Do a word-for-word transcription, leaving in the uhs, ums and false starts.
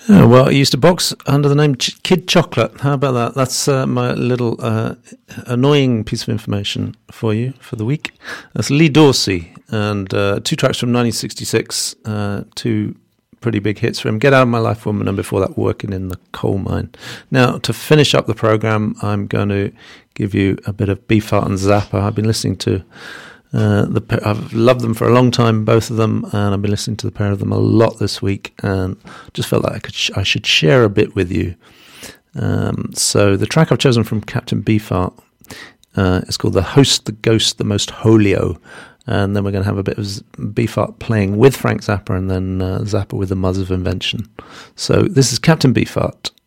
Oh, well, I used to box under the name Ch- Kid Chocolate. How about that? That's uh, my little uh, annoying piece of information for you for the week. That's Lee Dorsey, and uh, two tracks from nineteen sixty-six, uh, two pretty big hits for him. Get Out of My Life, Woman, and before that, Working in the Coal Mine. Now, to finish up the program, I'm going to give you a bit of Beefheart and Zappa. I've been listening to Uh, the I've loved them for a long time, both of them, and I've been listening to the pair of them a lot this week, and just felt like I could sh- I should share a bit with you. Um, so the track I've chosen from Captain Beefheart uh, is called "The Host, the Ghost, the Most Holio," and then we're going to have a bit of Beefheart playing with Frank Zappa, and then uh, Zappa with the Mothers of Invention. So this is Captain Beefheart.